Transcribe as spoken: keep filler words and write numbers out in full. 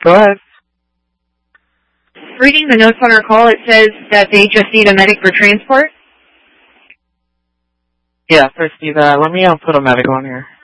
Go ahead. Reading the notes on our call, it says that they just need a medic for transport. Yes, I see that. Let me uh, put a medic on here.